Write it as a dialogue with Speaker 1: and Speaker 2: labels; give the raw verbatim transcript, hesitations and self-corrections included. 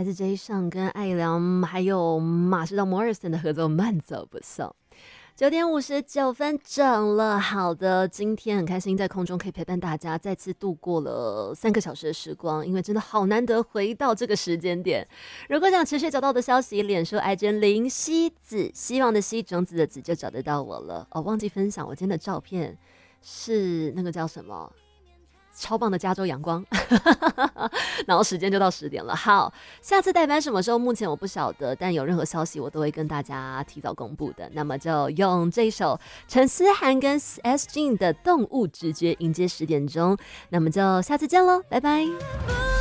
Speaker 1: 来自 J 上跟艾良还有马士到摩尔森的合作《慢走不送》。九点五十九分整了，好的，今天很开心在空中可以陪伴大家，再次度过了三个小时的时光，因为真的好难得回到这个时间点。如果想持续找到我的消息，脸书 I G 林希子，希望的希，种子的子就找得到我了。哦，忘记分享我今天的照片是那个叫什么？超棒的加州阳光然后时间就到十点了。好，下次代班什么时候目前我不晓得，但有任何消息我都会跟大家提早公布的。那么就用这首陈思涵跟 S G 的动物直觉迎接十点钟，那么就下次见咯，拜拜。